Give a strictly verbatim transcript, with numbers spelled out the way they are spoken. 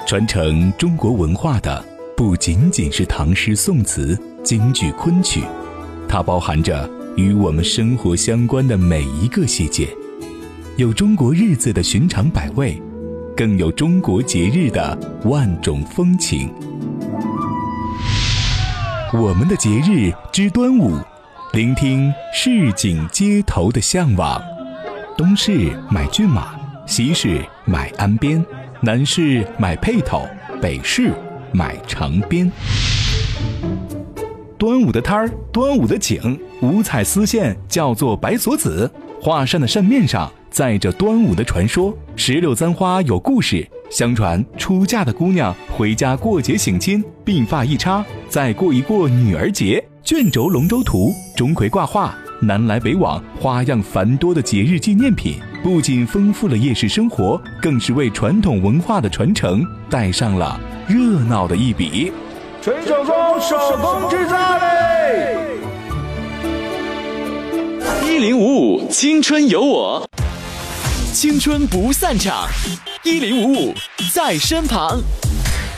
传承中国文化的不仅仅是唐诗宋词、京剧昆曲，它包含着与我们生活相关的每一个细节，有中国日子的寻常百味，更有中国节日的万种风情。我们的节日之端午，聆听市井街头的向往。东市买骏马，西市买鞍鞭，南市买辔头，北市买长鞭。端午的摊儿，端午的景，五彩丝线叫做白锁子，画扇的扇面上载着端午的传说。石榴簪花有故事，相传出嫁的姑娘回家过节省亲，鬓发一插，再过一过女儿节。卷轴龙舟图，钟馗挂画，南来北往，花样繁多的节日纪念品，不仅丰富了夜市生活，更是为传统文化的传承带上了热闹的一笔。 纯手工手工制造嘞！ 一零五五青春有我，青春不散场，一零五五在身旁。